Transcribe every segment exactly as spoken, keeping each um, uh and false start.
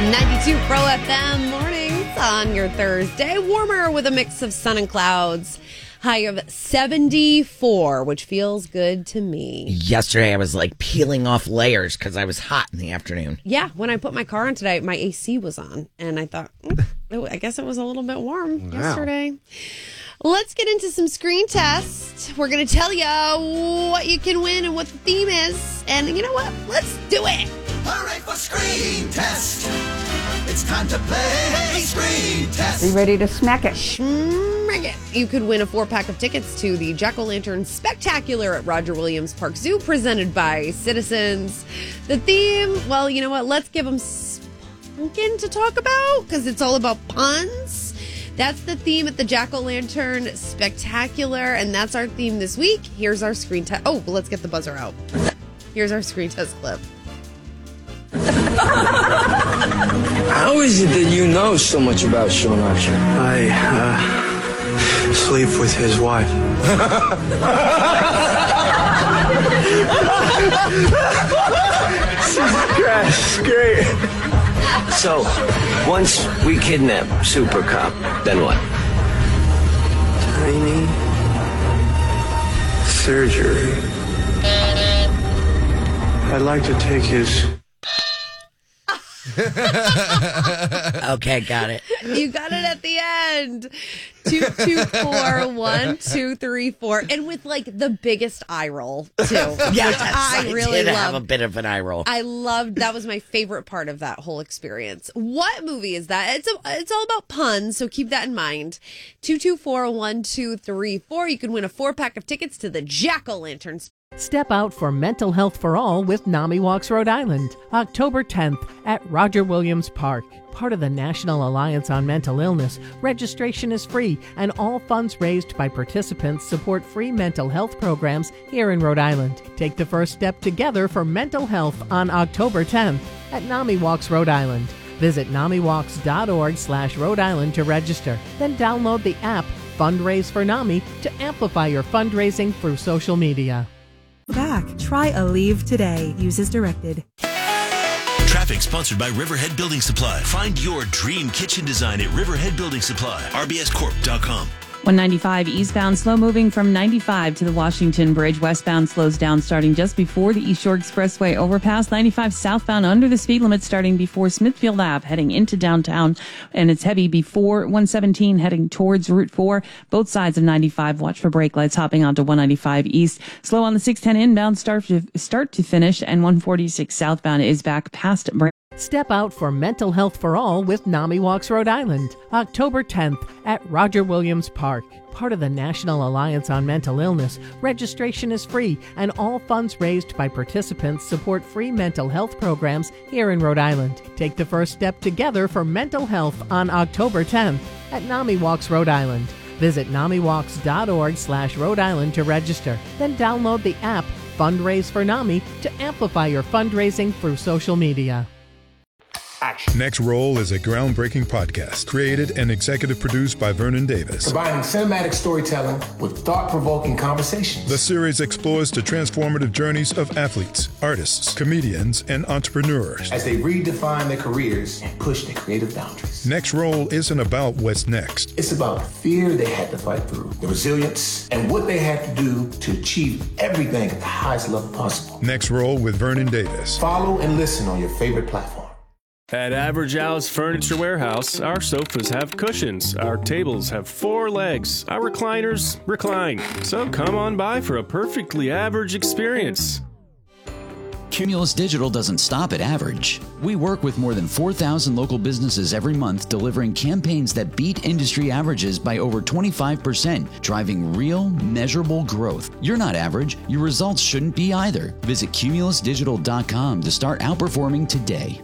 ninety-two Pro F M mornings on your Thursday. Warmer with a mix of sun and clouds. High of seventy-four, which feels good to me. Yesterday, I was like peeling off layers because I was hot in the afternoon. Yeah, when I put my car on today, my A C was on. And I thought, mm, I guess it was a little bit warm wow. yesterday. Let's get into some screen tests. We're going to tell you what you can win and what the theme is. And you know what? Let's do it. All right, for screen test. It's time to play screen test. Are you ready to smack it? Smack it. You could win a four-pack of tickets to the Jack-O-Lantern Spectacular at Roger Williams Park Zoo, presented by Citizens. The theme, well, you know what? Let's give them something to talk about, because it's all about puns. That's the theme at the Jack-O-Lantern Spectacular, and that's our theme this week. Here's our screen test. Oh, well, let's get the buzzer out. Here's our screen test clip. How is it that you know so much about Sean Archer? I, uh, sleep with his wife. That's great. So, once we kidnap Super Cop, then what? Tiny surgery. I'd like to take his... Okay, got it. You got it at the end. Two, two, four, one, two, three, four, and with like the biggest eye roll too. Yeah, which I, I really did loved. have a bit of an eye roll. I loved that. Was my favorite part of that whole experience. What movie is that? It's a, it's all about puns, so keep that in mind. Two, two, four, one, two, three, four. You can win a four pack of tickets to the Jack-O-Lantern. Step out for Mental Health for All with NAMI Walks Rhode Island, October tenth at Roger Williams Park. Part of the National Alliance on Mental Illness, registration is free, and all funds raised by participants support free mental health programs here in Rhode Island. Take the first step together for mental health on October tenth at NAMI Walks Rhode Island. Visit namiwalks.org slash Rhode Island to register. Then download the app Fundraise for NAMI to amplify your fundraising through social media. Back. Try Aleve today. Use as directed. Traffic sponsored by Riverhead Building Supply. Find your dream kitchen design at Riverhead Building Supply. R B S corp dot com. one ninety-five eastbound, slow moving from ninety-five to the Washington Bridge. Westbound slows down starting just before the East Shore Expressway overpass. ninety-five southbound under the speed limit starting before Smithfield Ave heading into downtown. And it's heavy before one seventeen heading towards Route four. Both sides of ninety-five. Watch for brake lights hopping onto one ninety-five east. Slow on the six ten inbound start to, start to finish. And one forty-six southbound is back past Brand- Step out for Mental Health for All with NAMI Walks Rhode Island, October tenth at Roger Williams Park. Part of the National Alliance on Mental Illness, registration is free, and all funds raised by participants support free mental health programs here in Rhode Island. Take the first step together for mental health on October tenth at NAMI Walks Rhode Island. Visit namiwalks.org slash Rhode Island to register. Then download the app Fundraise for NAMI to amplify your fundraising through social media. Action. Next Roll is a groundbreaking podcast created and executive produced by Vernon Davis. Combining cinematic storytelling with thought-provoking conversations. The series explores the transformative journeys of athletes, artists, comedians, and entrepreneurs as they redefine their careers and push their creative boundaries. Next Roll isn't about what's next. It's about the fear they had to fight through, the resilience, and what they had to do to achieve everything at the highest level possible. Next Roll with Vernon Davis. Follow and listen on your favorite platform. At Average Al's Furniture Warehouse, our sofas have cushions, our tables have four legs, our recliners recline. So come on by for a perfectly average experience. Cumulus Digital doesn't stop at average. We work with more than four thousand local businesses every month, delivering campaigns that beat industry averages by over twenty-five percent, driving real, measurable growth. You're not average. Your results shouldn't be either. Visit cumulus digital dot com to start outperforming today.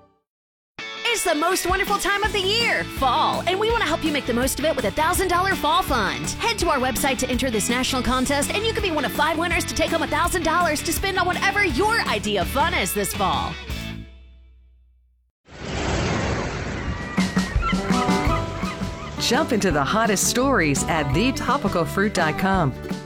It's the most wonderful time of the year, fall, and we want to help you make the most of it with a one thousand dollars Fall Fund. Head to our website to enter this national contest, and you could be one of five winners to take home one thousand dollars to spend on whatever your idea of fun is this fall. Jump into the hottest stories at the topical fruit dot com.